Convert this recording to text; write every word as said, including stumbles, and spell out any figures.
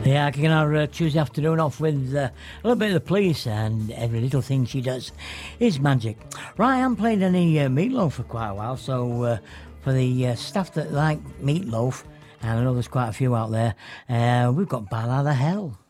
Yeah, kicking our uh, Tuesday afternoon off with uh, a little bit of the police, and every little thing she does is magic. Right, I haven't played any uh, Meatloaf for quite a while, so uh, for the uh, staff that like Meatloaf, and I know there's quite a few out there, uh, we've got Ballad of Hell.